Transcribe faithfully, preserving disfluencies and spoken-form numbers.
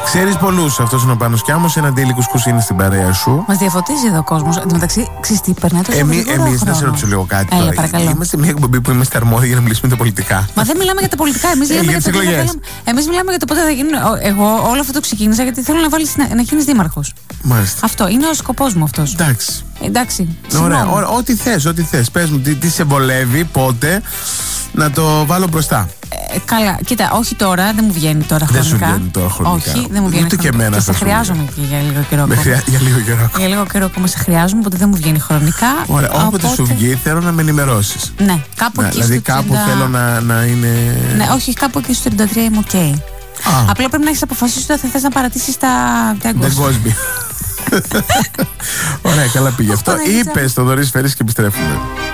Ξέρεις πολλούς, αυτός είναι ο Πάνος Κιάμος, ένα αντίλικος κουζίνη στην παρέα σου. Μας διαφωτίζει εδώ ο κόσμος. Εν τω μεταξύ, ξέρεις τι, περνάει τόσο Εμεί, γρήγορα ο Εμείς, να χρόνος. σε ρωτήσω λίγο κάτι. Έλα, τώρα. παρακαλώ. Είμαστε μια εκπομπή που είμαστε αρμόδιοι για να μιλήσουμε για τα πολιτικά. Μα δεν μιλάμε για τα πολιτικά. Εμείς Ε, μιλάμε για για, τις το πότε θα εκλογές. θέλαμε- Εμείς μιλάμε για το πότε θα γίνουν. Εγώ όλο αυτό το ξεκίνησα γιατί θέλω να, βάλεις, να, να γίνεις δήμαρχος. Μάλιστα. Αυτό είναι ο σκοπός μου αυτός. Εντάξει. Εντάξει. Ωραία, συγγνώμη. ωραία, ό,τι θες, ό,τι θες. Πες μου τι, τι σε βολεύει, πότε να το βάλω μπροστά. Ε, καλά, κοίτα, όχι τώρα, δεν μου βγαίνει τώρα Δεν χρονικά. σου βγαίνει τώρα χρονικά. Όχι, δεν μου βγαίνει Ούτε και χρονικά. εμένα Και θα σε σου χρειάζομαι και για λίγο καιρό Με ακόμα. χρειά- για λίγο καιρό ακόμα. Για λίγο καιρό ακόμα σε χρειάζομαι, οπότε δεν μου βγαίνει χρονικά. Ωραία, όποτε σου οπότε- βγει, θέλω να με ενημερώσεις. Ναι, κάπου Ναι, εκεί δηλαδή στο κάπου τριάντα θέλω να, να είναι. Ναι, όχι, κάπου εκεί στο τριάντα τρία είμαι οκ. Α, Απλά πρέπει να έχεις αποφασίσει ότι θα θες να παρατήσεις τα δεν τέγκος. κόσμει. Ωραία, καλά πήγε αυτό. Αυτό δεν Είπε στο Δωρής Φέρης και επιστρέφουμε.